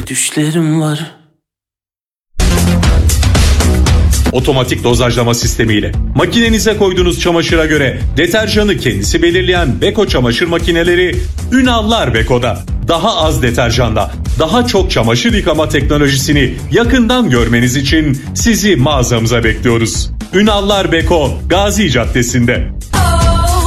Düşlerim var. Otomatik dozajlama sistemiyle makinenize koyduğunuz çamaşıra göre deterjanı kendisi belirleyen Beko çamaşır makineleri Ünallar Beko'da. Daha az deterjanda daha çok çamaşır yıkama teknolojisini yakından görmeniz için sizi mağazamıza bekliyoruz. Ünallar Beko, Gazi Caddesi'nde.